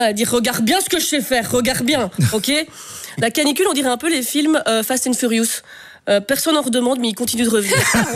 à dire regarde bien ce que je sais faire, regarde bien, ok. La canicule, on dirait un peu les films Fast and Furious. Personne n'en redemande, mais ils continuent de revenir.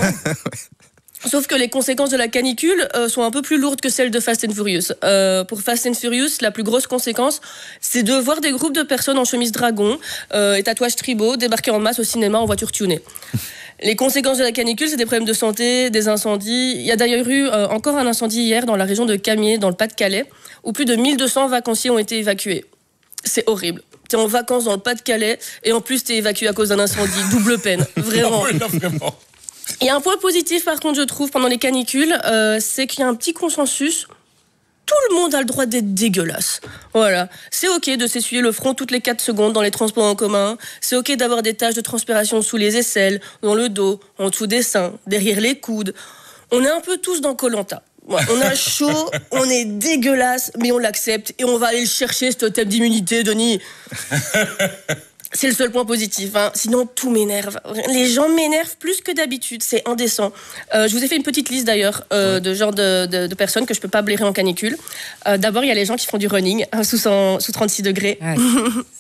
Sauf que les conséquences de la canicule sont un peu plus lourdes que celles de Fast and Furious. Pour Fast and Furious, la plus grosse conséquence, c'est de voir des groupes de personnes en chemise dragon et tatouages tribaux débarquer en masse au cinéma en voiture tunée. Les conséquences de la canicule, c'est des problèmes de santé, des incendies. Il y a d'ailleurs eu encore un incendie hier dans la région de Camiers, dans le Pas-de-Calais, où plus de 1200 vacanciers ont été évacués. C'est horrible. T'es en vacances dans le Pas-de-Calais et en plus t'es évacué à cause d'un incendie. Double peine, vraiment. Non, vraiment. Il y a un point positif par contre je trouve pendant les canicules, c'est qu'il y a un petit consensus. Tout le monde a le droit d'être dégueulasse. Voilà. C'est ok de s'essuyer le front toutes les 4 secondes dans les transports en commun. C'est ok d'avoir des taches de transpiration sous les aisselles, dans le dos, en dessous des seins, derrière les coudes. On est un peu tous dans Koh-Lanta. Ouais, on a chaud, on est dégueulasse, mais on l'accepte et on va aller le chercher, ce totem d'immunité, Denis. C'est le seul point positif, hein. Sinon tout m'énerve. Les gens m'énervent plus que d'habitude, c'est indécent. Je vous ai fait une petite liste d'ailleurs de genre de personnes que je peux pas blairer en canicule. D'abord, il y a les gens qui font du running sous 36 degrés. Ouais. Pourquoi ?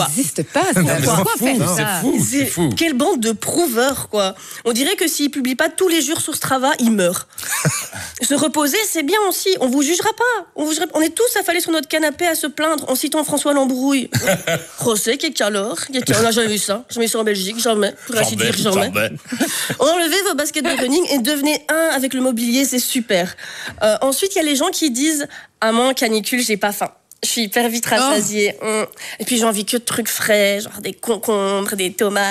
Ça n'existe pas, ça. Pourquoi faire ça ? C'est fou. Quelle bande de prouveurs, quoi. On dirait que s'ils publient pas tous les jours sur Strava, ils meurent. Se reposer, c'est bien aussi. On vous jugera pas. On est tous affalés sur notre canapé à se plaindre en citant François Lambrouille. José, qu'est-ce alors ? On n'a jamais vu ça. Jamais sur en Belgique, jamais. Pour ainsi dire, jamais. Enlevez vos baskets de running et devenez un avec le mobilier, c'est super. Ensuite, il y a les gens qui disent « Ah, moi, en canicule, j'ai pas faim. Je suis hyper vite rassasiée. Et puis j'ai envie que de trucs frais, genre des concombres, des tomates. »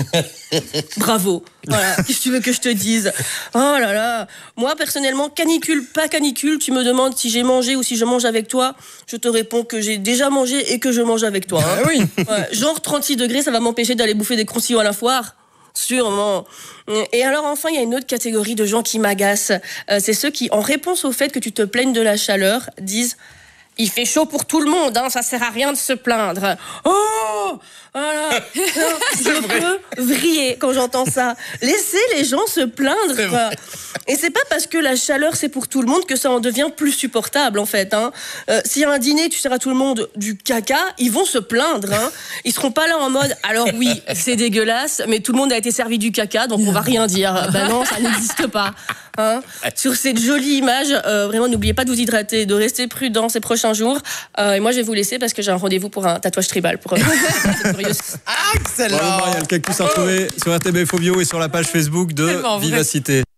Bravo. Voilà. Qu'est-ce que tu veux que je te dise ? Oh là là. Moi, personnellement, canicule, pas canicule, tu me demandes si j'ai mangé ou si je mange avec toi. Je te réponds que j'ai déjà mangé et que je mange avec toi. Hein. Oui. Ouais. Genre 36 degrés, ça va m'empêcher d'aller bouffer des croustillons à la foire ? Sûrement. Et alors enfin, il y a une autre catégorie de gens qui m'agacent. C'est ceux qui, en réponse au fait que tu te plaignes de la chaleur, disent « Il fait chaud pour tout le monde, hein, ça sert à rien de se plaindre. » Oh, voilà. Je peux vriller quand j'entends ça. Laissez les gens se plaindre, quoi. Et c'est pas parce que la chaleur c'est pour tout le monde que ça en devient plus supportable en fait. Hein. S'il y a un dîner, tu sers à tout le monde du caca, ils vont se plaindre. Hein. Ils seront pas là en mode alors oui c'est dégueulasse, mais tout le monde a été servi du caca donc on va rien dire. Ben non, ça n'existe pas. Hein. Sur cette jolie image, vraiment n'oubliez pas de vous hydrater, de rester prudent ces prochains jours. Et moi je vais vous laisser parce que j'ai un rendez-vous pour un tatouage tribal. Pour Excellent. Bravo Marielle, Cactus à retrouver sur RTBF Bio et sur la page Facebook de Vivacité.